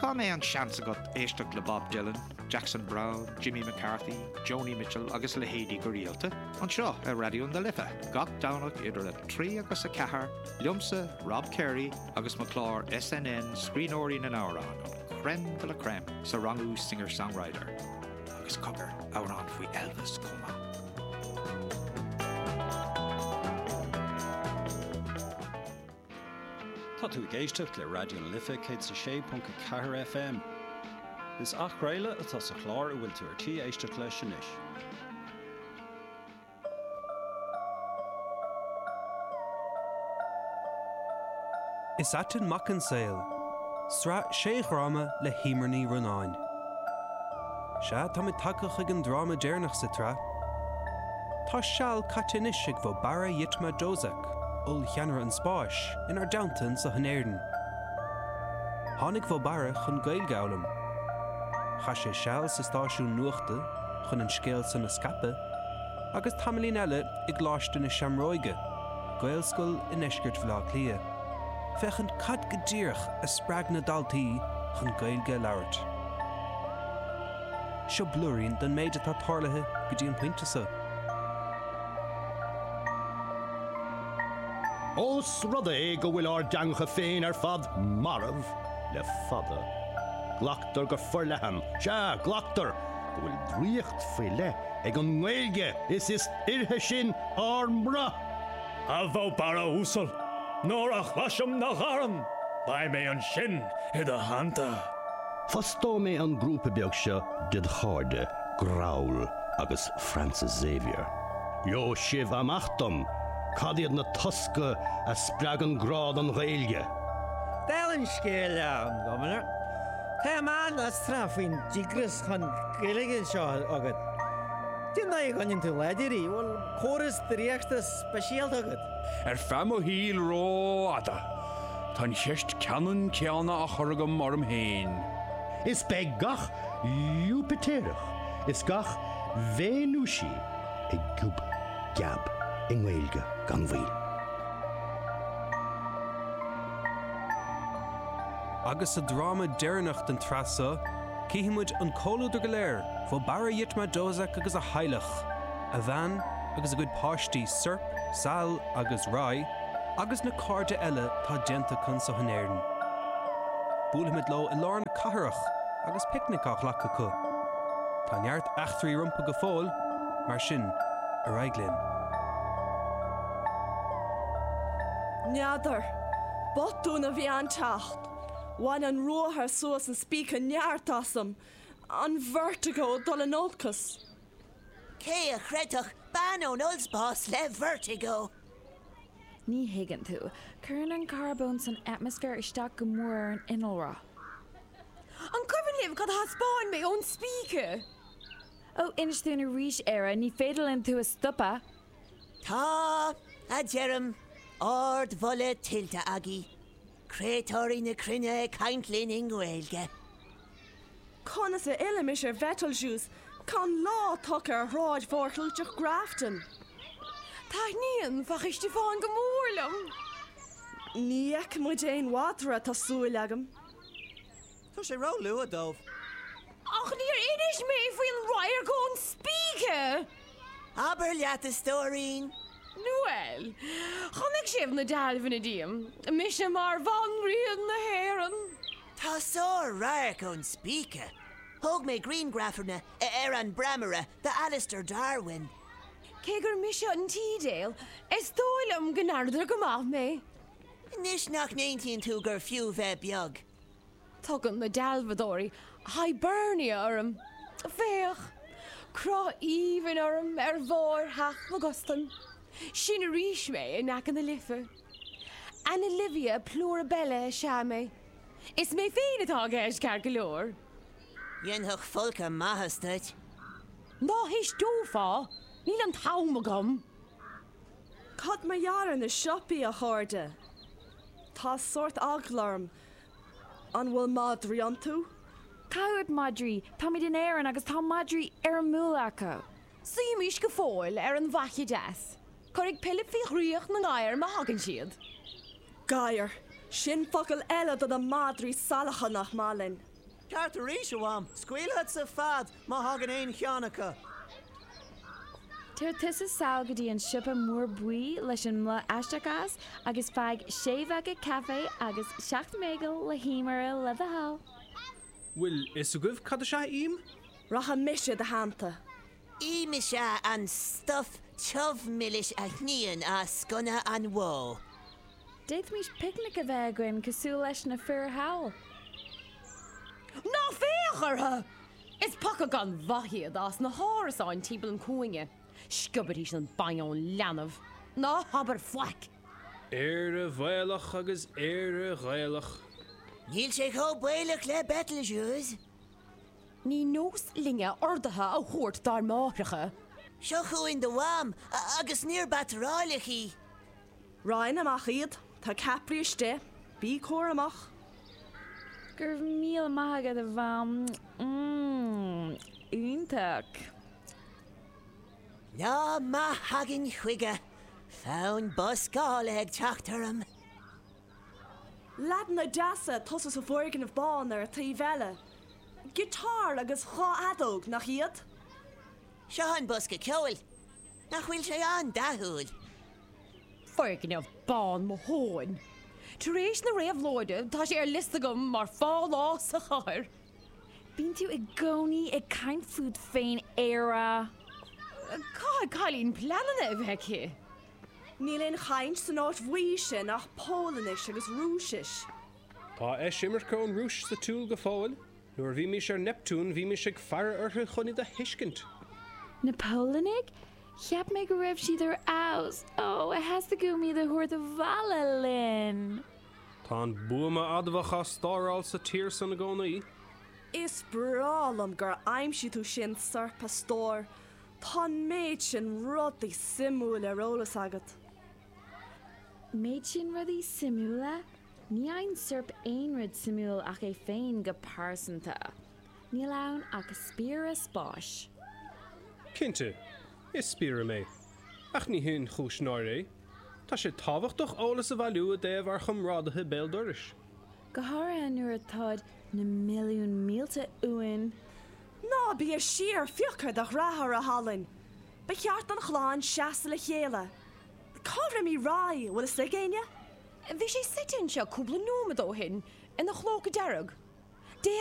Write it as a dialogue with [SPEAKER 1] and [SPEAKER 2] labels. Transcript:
[SPEAKER 1] Cá mé an seans agat éisteach le Bob Dylan, Jackson Brown, Jimmy McCarthy, Joni Mitchell agus le Héadi go rialta, an seo a radioún de lifa. Gach dánach idir a 3 agus a 4, liomsa Rob Carey agus McClure SNN scríóirí na árán an crème de la crème sa rangú singer-songwriter. Agus cogur árán faoi Elvis Coma.
[SPEAKER 2] Tá tú géisteach le radioún lifa 106.4 FM. Is ach réile atá sa chlár a bhfuil tú tí éisteach leis sin is.
[SPEAKER 3] Is atin mac an saoil, sra sé gráma le hímarní runáin. Se tá mi takeach ag an dráma déirnach sa tra. Tá seall catinis ag bho bara Yitma Dozak, ul cheanra an spáis in ar downtown sa Hanéirden. Hánig bho bara chun gailgálam. Cha sé seall sa stáisiún nuachta chun an scéal san na scape, agus tamlín eile i gláiste na seamróige, gailscoil in eisgirt bhlá clia. Fechan cad go ddíoch a sprág na daltaí chun gailge labhairt. Seo blúirín den méid atá tarlathe go dtí an pointasa.
[SPEAKER 4] Os rudda é go bhfuil ár deancha féin ar fad marmh le fada. Glachtar go for leham, se glachtar go bhfuil dríocht fé le ag an nghailge is irthe sin armbra.
[SPEAKER 5] A bhó bara úsal, nór a chlasam na charan, ba mé an sin i a hananta.
[SPEAKER 4] Fastó mé an grúpa beag se did cháde, Graul agus Francis Xavier. Jo sibh amachtam, cadiad na tosca a sprág an grád an ghailge.
[SPEAKER 6] Dálinn scéal am, Governor. Tá man a strafin digras chun gailige seo agad. Dina I ganin tú leidirí, bhil choras dríachta speisialt agad.
[SPEAKER 7] Famo híl ró ada. Tá seist ceann ceanna a chorgam marm héin.
[SPEAKER 4] Is be gach Jupiterach, is gach Venusi ag gúb gab in nghailge gan bhíl.
[SPEAKER 3] Agus a dráma déirnach den trasa, cíhimuid an cóladú go léir, fó bara Yitma Dozak agus a hailech, a bhean agus a gcuid páistí Sirp, Sal agus Rai, agus na cárde eile tá genta chun sa Hanéirden. Búlaimid lo I lár na catharach agus picnicach lecha chu. Tá neart achtraí rumpa go fóil, mar sin a raiglinn.
[SPEAKER 8] Neadar, botún a bhí an tacht. Bhain an ruathar suas an spíca neartasam, an vertigo dul an olcas.
[SPEAKER 9] Cé a chreidach ban ón ulsbás le vertigo.
[SPEAKER 10] Ní higann tú, chuann an carbón san atmosfér isteach go mór an inalra.
[SPEAKER 8] An cuimhin libh cad haspáin mé ón spíca.
[SPEAKER 10] Ó inistún a ríis éire ní féidirlinn tú a stoppa.
[SPEAKER 9] Tá, a Jerem, ord volle tilta agi. Crétóirí na crinne caintlín in Gaeilge.
[SPEAKER 8] Conas a ilimiis ar Betelgeuse, can lá tucar ráid vortúteach Grafton. Tá níon fachiste fáin go mórlam. Níic mu déon wádra tá súil agam.
[SPEAKER 6] Tá sé rá lua dómh.
[SPEAKER 8] Ach níor inis mé faoin ráir gón spíce.
[SPEAKER 9] Aber leat a stórín.
[SPEAKER 8] Noel, chonig sibh na dalbhan a díam, mis sem mar van riad na héan.
[SPEAKER 9] Tá sór ráir gón spíce. Thug mé greengrafferna an bramara the Alistair Darwin.
[SPEAKER 8] Cégur mis an tídéil, is dóilm gannardar go máth mé.
[SPEAKER 9] Nis nach 19 tú gur fiú bheith beag.
[SPEAKER 8] Tugann na dalbhadóirí, Hibernia orm. Féach, crá even orm bhór hach magustan. Sin a ríis mé in ac an na lifa. Anna Livia plúra bella se mé. Is mé féin atá gais cear go leor.
[SPEAKER 9] Dhéanthach folca maithastad.
[SPEAKER 8] Ná hís dófá, níl an tám agam. Cad ma jaran na siopi a chóirde. Tá sort aglarm. An bhfuil Madri an tú?
[SPEAKER 10] Cawad Madri, tá mi den éireann agus tá Madri ar múlacha.
[SPEAKER 8] Sí mis go fóil ar an bhache deas. Corig pilip fi ghríoch na gáir ma hagan siad. Gáir, sin focail eile do na Madri salacha nach málin.
[SPEAKER 9] Carter ríis am, squealhead sa fad, má hagan éon cheannacha.
[SPEAKER 10] Tuair tusa saogadí an sipa mór buí leis an mla aisteachas agus feig séhhaige cafe agus 7 mégal le hímara le a hall.
[SPEAKER 3] Will is a gubh cad se im?
[SPEAKER 11] Racha mise de hananta.
[SPEAKER 9] Ime se an stuff tuv millish a hnían a scunna an wó.
[SPEAKER 10] Déit mís picnic a bheith gin cosú leis na fur hall.
[SPEAKER 8] Ná féchartha! Is pacha gan bhahiad as na hárasáin tíbal an cuainge. Scubairís an bainón leanamh. Ná habar flac.
[SPEAKER 3] Éire bhailech agus éire ghailech.
[SPEAKER 9] Níl sé cho builech le betle jús.
[SPEAKER 8] Ní nós linge ordathe a thuirt dar máthracha.
[SPEAKER 9] Seo chuin de wam, agus níor batrálachaí.
[SPEAKER 11] Ryan amach iad, tá capri iste, bí cór amach.
[SPEAKER 10] Gur míl maigad a bham. Úntaach.
[SPEAKER 9] Ná má hagin chuige, fán boscála ag teachtarm.
[SPEAKER 11] Lad na deasa tosa sa bhorgan of bán ar tá bhela. Gitar agus chá adóg nach iad.
[SPEAKER 9] Seo an bosca ceil, nach bhfuil sé an dathúil.
[SPEAKER 8] Forgan of bán mo hóin. Taréis na réamh lóide tá sé ar lista gom mar fáil sa chair.
[SPEAKER 10] Bín tú ag gcónaí ag caint fúd féin éire.
[SPEAKER 8] Cailín planana a bheice.
[SPEAKER 11] Níl chaint san áit bhuiise nach pólanis agus rúsis.
[SPEAKER 3] Tá simmer cón rúis sa túl go fáil, nuair bhí mis ar Neptún bhí mis ag fear ortha chunig a hiiscint.
[SPEAKER 10] Na Pólanig? Cheap me go raibh siad ar aus. Oh, it has to go me the horde vala lin.
[SPEAKER 3] Tá an buama admhacha stáráil sa tír san na gcónaí.
[SPEAKER 11] Is brálam gur aimsí tú sin sarpa stór. Tá méid sin rudaí simúil ar rólas agat.
[SPEAKER 10] Méid sin rudaí simúla? Ní ein serp einrid simúil ach é féin go pársanta. Ní lán ach spíra spáis.
[SPEAKER 3] Cinte, is spíra mé. Ach ní hin chúis náir é. Tá sé táhachtach ólas a bhailú a déobh ar chumrádathe béaldoris.
[SPEAKER 10] Go hára nuair atáid na milliún mílta uain.
[SPEAKER 11] Ná bí siar fiocad ach rathar a halin. Ba cheart an chláán seasta le chéile. Cára mí rá bhfuil is ligéine?
[SPEAKER 8] Bhí sé sitin seo cúpla nóma dó hin ina chlóca dearag.